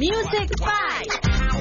Music Five，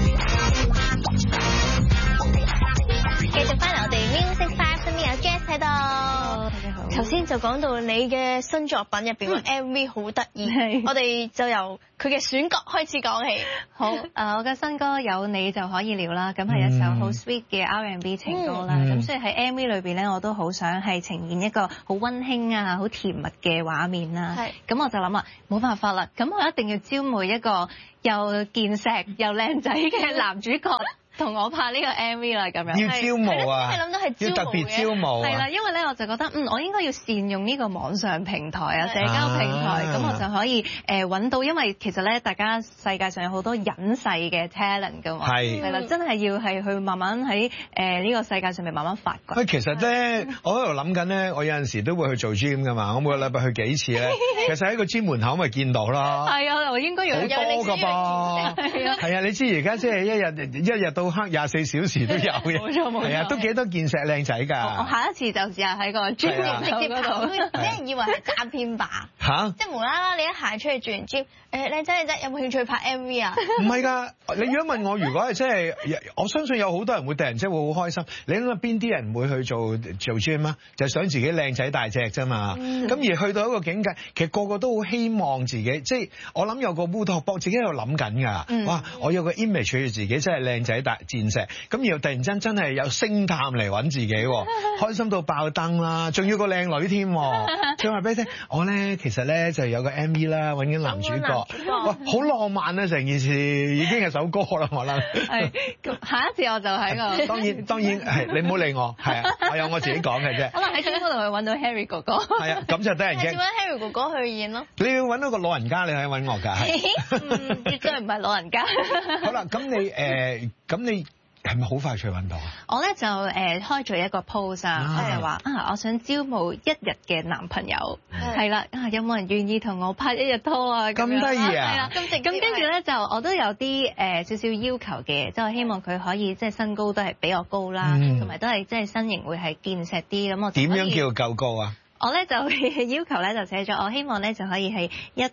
繼續翻嚟我哋 Music Five， 身邊有 Jess 喺度。大家好。頭先就講到你嘅新作品入邊個 MV 好得意，我哋就由佢嘅選角開始講起。 好，我嘅新歌有你就可以了啦，咁係一首好 sweet 嘅 R&B 情歌啦。咁所以喺 MV 裏邊咧，我都好想係呈現一個好溫馨啊、好甜蜜嘅畫面啦。咁我就諗啊，冇辦法啦，咁我一定要招募一個又健碩又靚仔嘅男主角。同我拍呢個 MV 啦，咁樣要招募啊！ 你諗到係要特別招募係啦，因為咧我就覺得我應該要善用呢個網上平台啊，社交平台，咁我就可以揾到，因為其實咧大家世界上有好多隱世嘅 talent 㗎嘛，係啦，真係要係去慢慢喺呢個世界上面慢慢發掘。 其實咧，我喺度諗緊咧，我有陣時都會去做 gym 㗎嘛，我每個禮拜去幾次咧，其實喺個 gym 門口咪見到啦。係啊，我應該要好多㗎噃。係啊，你知而家即係一日到黑24小時都有嘅， 冇錯， 係啊，都幾多健碩靚仔㗎。 我下一次就試下喺個 gym 直接跑，俾人以為係詐騙吧？即係無啦啦你一行出去做完 gym，靚仔有冇興趣拍 MV 啊？ 唔係㗎，你如果問我，如果係即係，我相信有好多人會突然之間會好開心。你諗下邊啲人會去做 gym 啊？就係想自己靚仔大隻啫嘛。咁而去到一個境界，其實個個都好希望自己，即係我諗有個烏托邦，自己喺度諗緊㗎。哇！我有個 image 要自己真係靚仔大健碩，咁然後突然間真係有星探嚟揾自己，開心到爆燈啦！仲要個靚女添，再話俾你聽，我咧其實咧就有個 MV 啦，揾緊男主角，哇，好浪漫啊！成件事已經係首歌啦，我諗。 係，下一次我就喺個。 當然係，你唔好理我，係啊，我有我自己講嘅啫。 可能喺嗰度去揾到 Harry 哥哥。係啊， 咁就得人驚。 揾 Harry 哥哥去演咯。 你要揾到個老人家，你可以揾我㗎。 絕對唔係老人家。 好啦，咁你係咪好快脆揾到啊？ 我咧就開咗一個 post 啊，我就話我想招募1日嘅男朋友，係啦，有冇人願意同我拍1日拖啊？ 咁得意啊！ 係啦，咁跟住咧就我都有啲少少要求嘅，即係我希望佢可以即係身高都係比我高啦，同埋都係即係身形會係健碩啲咁。我點樣叫夠高啊？ 我咧就要求咧就寫咗，我希望咧就可以係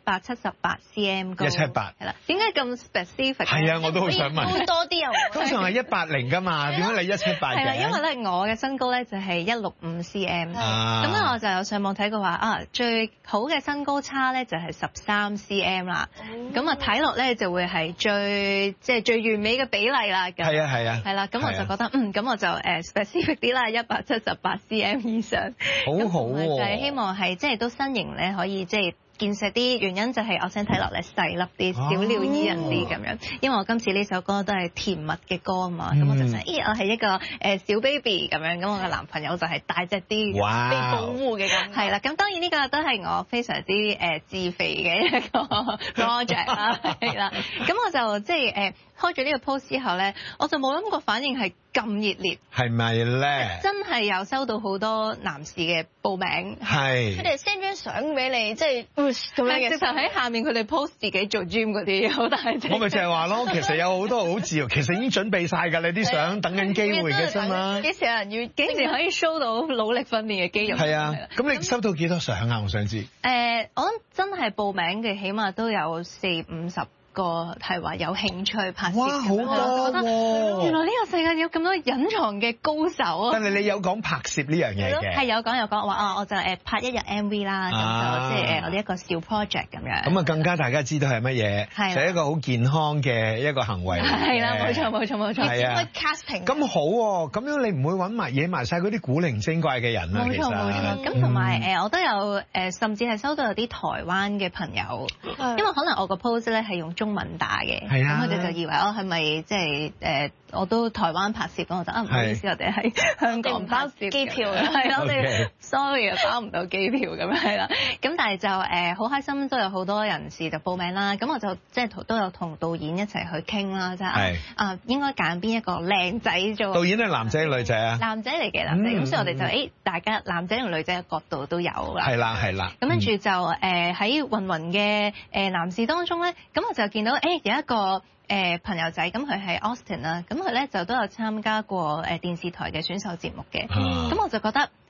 178 cm 高。 178 係啦，點解咁 specific？ 係啊，我都好想問。 高多啲又通常係180㗎嘛，點解你178嘅？ 係啦，因為咧我嘅身高咧就係165 cm，咁咧我就有上網睇過話最好嘅身高差咧就係13 cm 啦，咁睇落咧就會係最完美嘅比例啦。 係啊。 係啦，咁我就覺得咁我就specific 啲啦，178 cm 以上。 好好喎。 就係希望係即係都身形咧可以即係健碩啲，原因就係我想睇落嚟細粒啲、小鳥依人啲咁樣。因為我今次呢首歌都係甜蜜嘅歌啊嘛，咁我就想，我係一個小 baby 咁樣，咁我嘅男朋友就係大隻啲，被保護嘅咁。係啦，咁當然呢個都係我非常之自肥嘅一個 project 啦，係啦。咁我就即係開咗呢個 post 之後咧，我就冇諗過反應係咁熱烈， 係咪咧？ 真係有收到好多男士嘅報名， 係佢哋 send 張相俾你，即係咁樣嘅。 直頭喺下面佢哋 post 自己做 gym 嗰啲好大隻。 我咪就係話咯，其實有好多好自由，其實已經準備晒㗎，你啲相等緊機會嘅啫嘛。 幾時有人要？幾時可以 show 到努力訓練嘅肌肉？ 係啊，咁你收到幾多相啊？我想知。 我諗真係報名嘅，起碼都有40-50個係話有興趣拍攝。 哇，好多喎！ 原來呢個世界有咁多隱藏嘅高手啊！ 但係你有講拍攝呢樣嘢嘅？ 係有講話我就拍1日 MV 啦，咁就即係我哋一個小 project 咁樣。咁更加大家知道係乜嘢？就係一個好健康嘅一個行為。 係啦，冇錯。 係啊 casting。 咁好喎，咁樣你唔會揾埋惹埋晒嗰啲古靈精怪嘅人啦。 冇錯。咁同埋我都有甚至係收到有啲台灣嘅朋友，因為可能我個 post 咧係用中文打嘅，咁佢哋就以為係咪即係我都台灣拍攝，咁我就唔好意思，我哋喺香港拍攝機票嘅，係咯，我哋 sorry 包唔到機票咁樣係啦。咁但係就好開心，都有好多人士就報名啦。咁我就即係都有同導演一齊去傾啦，即係應該揀邊一個靚仔做。導演係男仔女仔啊？男仔嚟嘅男仔，咁所以我哋就大家男仔同女仔嘅角度都有啦。係啦。咁跟住就喺芸芸嘅男士當中咧，咁我就見到有一個朋友仔，咁佢係 Austin 啦，咁佢咧就都有參加過電視台嘅選秀節目嘅，咁我就覺得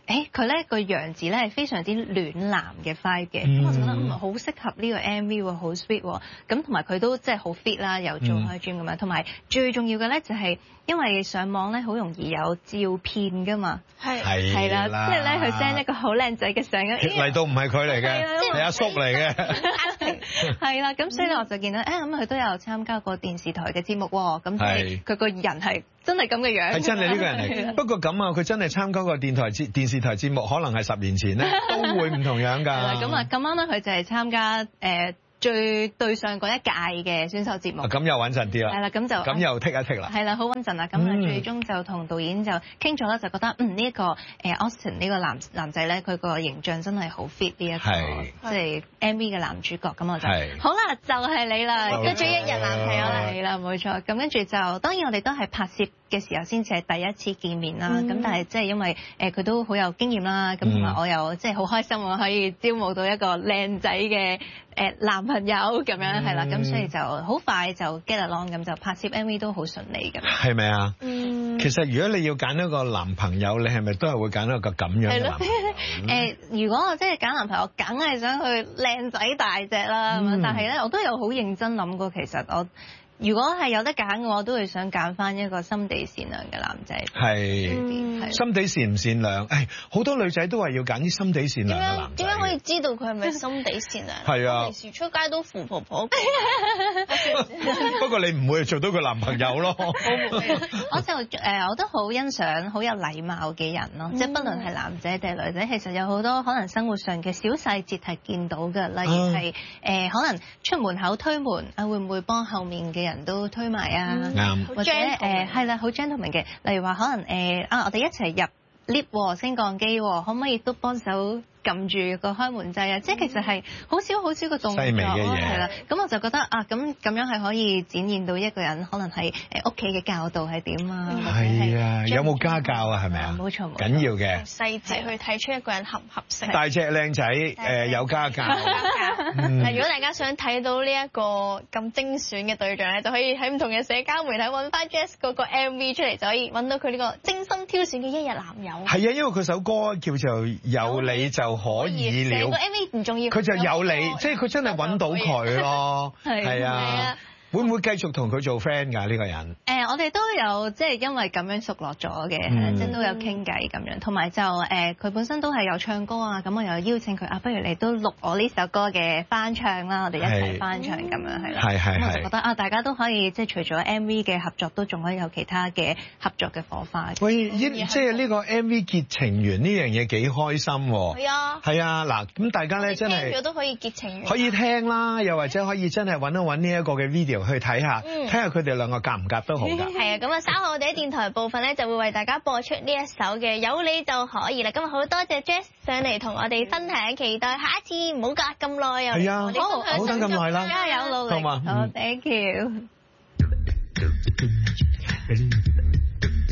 佢咧個樣子咧係非常之暖男嘅 vibe 嘅，咁我就覺得好適合呢個 MV 喎，好 sweet 喎，咁同埋佢都即係好 fit 啦，又做開 gym 咁樣，同埋最重要嘅咧就係因為上網咧好容易有照騙噶嘛，係啦，即係咧佢 send 一個好靚仔嘅相嚟到唔係佢嚟嘅，係阿叔嚟嘅， 係啦，咁所以咧我就見到咁佢都有參加過電視台嘅節目喎，咁佢個人係真係咁嘅樣， 係真係呢個人嚟。不過咁啊，佢真係參加過電視台節目，可能係10年前咧都會唔同樣㗎。 咁啊咁啱咧，佢就係參加最對上嗰一屆嘅選秀節目， 咁又穩陣啲啦。 係啦，咁又剔一剔啦。 係啦，好穩陣啦。咁最終就同導演就傾咗啦，就覺得呢一個Austin 呢個男仔咧，佢個形象真係好 fit 呢一個即係 MV 嘅男主角。咁我就好啦，就係你啦，跟住一日男朋友嚟啦，冇錯。咁跟住就當然我哋都係拍攝嘅時候先至係第一次見面啦。咁但係即係因為佢都好有經驗啦，咁同埋我又即係好開心我可以招募到一個靚仔嘅男朋友咁樣係啦，咁所以就好快就 get along，咁就拍攝 MV 都好順利咁。係咪啊？其實如果你要揀一個男朋友，你係咪都係會揀一個咁樣嘅男朋友？ 如果我真係揀男朋友，梗係想去靚仔大隻啦。但係咧，我都有好認真諗過，其實我如果係有得揀嘅話，我都會想揀翻一個心地善良嘅男仔。 心地善唔善良？好多女仔都話要揀啲心地善良嘅男仔。 點解可以知道佢係咪心地善良？ 係啊， 平時出街都扶婆婆。 不過你唔會做到佢男朋友咯。 我就我都好欣賞好有禮貌嘅人咯，即係不論係男仔定係女仔，其實有好多可能生活上嘅小細節係見到嘅，例如係可能出門口推門會唔會幫後面嘅人都推埋啊？或者係啦，好 gentleman 嘅，例如話可能我哋一齊入 lift 升降機，可唔可以都幫手撳住個開門掣啊？即係其實係好少個動作咯，係啦。咁我就覺得咁樣係可以展現到一個人可能係屋企嘅教導係點啊？ 係啊，有冇家教啊？係咪啊？ 冇錯， 緊要嘅細節去睇出一個人合唔合適。 大隻靚仔有家教。 如果大家想睇到呢一個咁精選嘅對象咧，就可以喺唔同嘅社交媒體揾翻 Jess 嗰個 MV 出嚟，就可以揾到佢呢個精心挑選嘅一日男友。係啊，因為佢首歌叫做有你就可以了。 成個 MV 唔重要， 佢就有你，即係佢真係揾到佢咯。係啊。會唔會繼續同佢做 friend 㗎呢個人？ 我哋都有即係因為咁樣熟絡咗嘅，即係都有傾偈咁樣。同埋就佢本身都係有唱歌啊，咁我又邀請佢不如你都錄我呢首歌嘅翻唱啦，我哋一齊翻唱咁樣係啦。咁我就覺得大家都可以即係除咗 MV 嘅合作，都仲可以有其他嘅合作嘅火花。 喂，即係呢個 MV 結情緣呢樣嘢幾開心喎。 係啊。 係啊，嗱，咁大家咧真係聽咗都可以結情緣。 可以聽啦，又或者可以真係揾一揾呢一個嘅 video。去睇下佢哋兩個夾唔夾都好㗎。 係啊，咁啊稍後我哋喺電台部分咧就會為大家播出呢一首嘅有你就可以啦。今日好多謝 Jess 上嚟同我哋分享，期待下一次唔好隔咁耐又嚟同我哋分享。 好等咁耐啦， 加油努力。好 thank you。